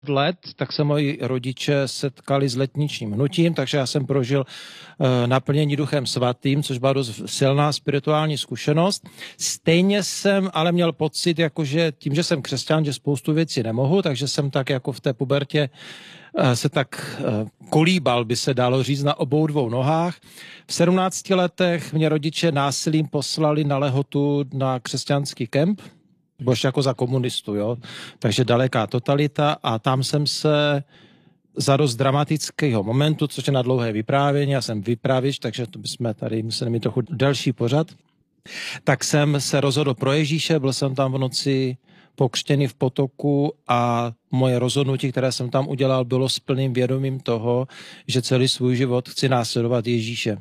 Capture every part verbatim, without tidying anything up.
let, tak se moji rodiče setkali s letničním hnutím, takže já jsem prožil e, naplnění Duchem svatým, což byla dost silná spirituální zkušenost. Stejně jsem ale měl pocit, jakože tím, že jsem křesťan, že spoustu věcí nemohu, takže jsem tak jako v té pubertě e, se tak e, kolíbal, by se dalo říct, na obou dvou nohách. V sedmnácti letech mě rodiče násilím poslali na Lehotu na křesťanský kemp, bylo ještě jako za komunistu, jo. Takže daleká totalita a tam jsem se za dost dramatického momentu, což je na dlouhé vyprávění, já jsem vypravič, takže to bychom tady museli mít trochu delší pořad, tak jsem se rozhodl pro Ježíše, byl jsem tam v noci pokřtěný v potoku a moje rozhodnutí, které jsem tam udělal, bylo s plným vědomím toho, že celý svůj život chci následovat Ježíše.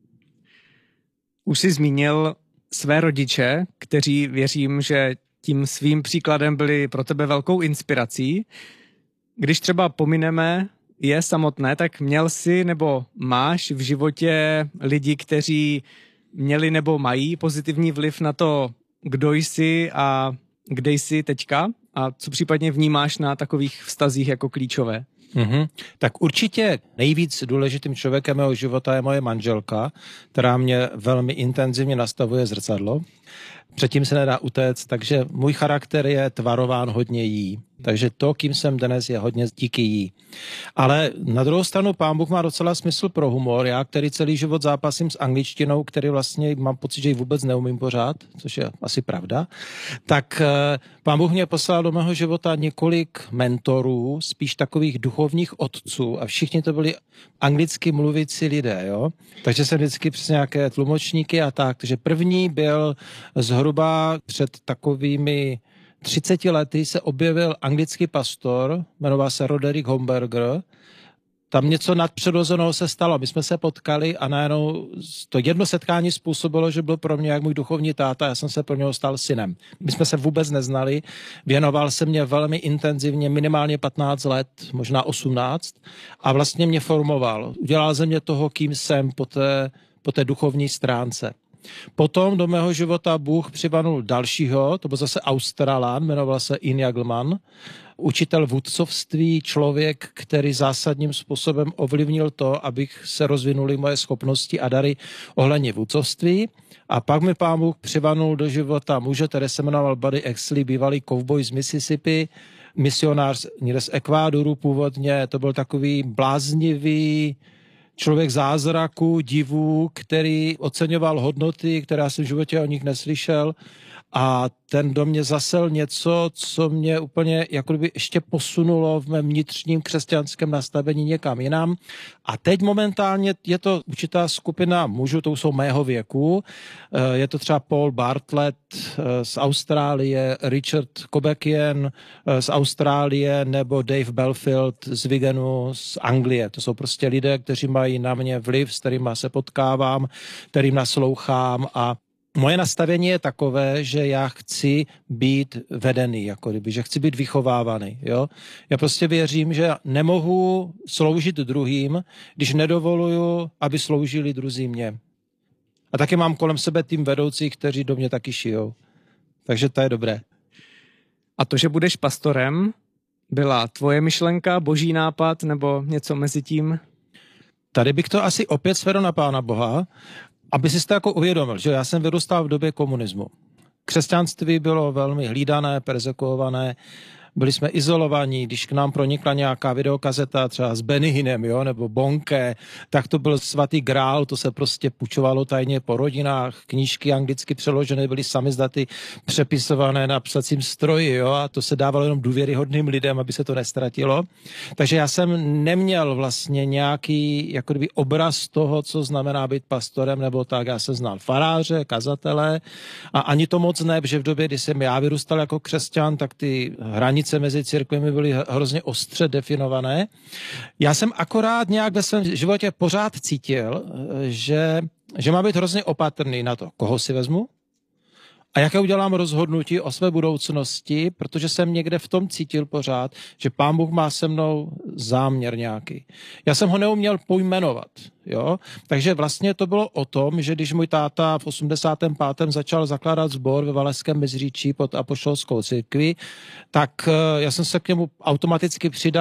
Už jsi zmínil své rodiče, kteří věřím, že tím svým příkladem byli pro tebe velkou inspirací. Když třeba pomineme je samotné, tak měl jsi nebo máš v životě lidi, kteří měli nebo mají pozitivní vliv na to, kdo jsi a kde jsi teďka a co případně vnímáš na takových vztazích jako klíčové? Mm-hmm. Tak určitě nejvíc důležitým člověkem mého života je moje manželka, která mě velmi intenzivně nastavuje zrcadlo. Předtím se nedá utéct, takže můj charakter je tvarován hodně jí. Takže to, kým jsem dnes, je hodně díky jí. Ale na druhou stranu Pán Bůh má docela smysl pro humor. Já, který celý život zápasím s angličtinou, který vlastně mám pocit, že ji vůbec neumím pořád, což je asi pravda, tak Pán Bůh mě poslal do mého života několik mentorů, spíš takových duchovních otců a všichni to byli anglicky mluvící lidé, jo. Takže jsem vždycky přes nějaké tlumočníky a tak. Takže první byl zhruba před takovými třiceti lety se objevil anglický pastor, jmenoval se Roderick Homberger. Tam něco nadpřirozeného se stalo. My jsme se potkali a najednou to jedno setkání způsobilo, že byl pro mě jak můj duchovní táta, já jsem se pro něho stal synem. My jsme se vůbec neznali, věnoval se mě velmi intenzivně, minimálně patnáct let, možná osmnáct a vlastně mě formoval. Udělal ze mě toho, kým jsem po té, po té duchovní stránce. Potom do mého života Bůh přivanul dalšího, to byl zase Australan, jmenoval se Ian Jagelman, učitel vůdcovství, člověk, který zásadním způsobem ovlivnil to, abych se rozvinuly moje schopnosti a dary ohledně vůdcovství. A pak mi Pán Bůh přivanul do života muže, který se jmenoval Buddy Exley, bývalý kovboj z Mississippi, misionář někde z Ekvádoru původně, to byl takový bláznivý člověk zázraku, divů, který oceňoval hodnoty, které jsem v životě o nich neslyšel a ten do mě zasel něco, co mě úplně jako by ještě posunulo v mém vnitřním křesťanském nastavení někam jinam. A teď momentálně je to určitá skupina mužů, to jsou mého věku. Je to třeba Paul Bartlett z Austrálie, Richard Kobekian z Austrálie nebo Dave Belfield z Wigenu z Anglie. To jsou prostě lidé, kteří mají na mě vliv, s kterými se potkávám, kterým naslouchám a moje nastavení je takové, že já chci být vedený, jako kdyby, že chci být vychovávaný. Jo? Já prostě věřím, že nemohu sloužit druhým, když nedovoluju, aby sloužili druzí mě. A taky mám kolem sebe tým vedoucích, kteří do mě taky šijou. Takže to je dobré. A to, že budeš pastorem, byla tvoje myšlenka, boží nápad nebo něco mezi tím? Tady bych to asi opět svedl na Pána Boha, aby si to jako uvědomil, že já jsem vyrůstal v době komunismu. Křesťanství bylo velmi hlídané, perzekuované, byli jsme izolovaní, když k nám pronikla nějaká videokazeta třeba s Benny Hinnem, jo, nebo Bonke, tak to byl svatý grál, to se prostě půjčovalo tajně po rodinách, knížky anglicky přeložené byly samizdaty přepisované na psacím stroji, jo, a to se dávalo jenom důvěryhodným lidem, aby se to nestratilo. Takže já jsem neměl vlastně nějaký jako kdyby obraz toho, co znamená být pastorem, nebo tak, já jsem znal faráře, kazatele a ani to moc ne, že v době, kdy jsem já vyrůstal jako křesťan, tak ty hranice mezi církvemi byly hrozně ostře definované. Já jsem akorát nějak ve svém životě pořád cítil, že, že má být hrozně opatrný na to, koho si vezmu a jaké udělám rozhodnutí o své budoucnosti, protože jsem někde v tom cítil pořád, že Pán Bůh má se mnou záměr nějaký. Já jsem ho neuměl pojmenovat, jo? Takže vlastně to bylo o tom, že když můj táta v osmdesátém pátém začal zakládat sbor ve Valašském Meziříčí pod apoštolskou církví, tak já jsem se k němu automaticky přidal